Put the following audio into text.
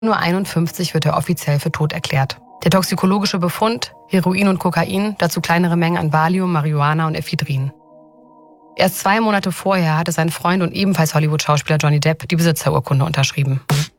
Nur 51 wird er offiziell für tot erklärt. Der toxikologische Befund: Heroin und Kokain, dazu kleinere Mengen an Valium, Marihuana und Ephedrin. Erst 2 Monate vorher hatte sein Freund und ebenfalls Hollywood-Schauspieler Johnny Depp die Besitzerurkunde unterschrieben.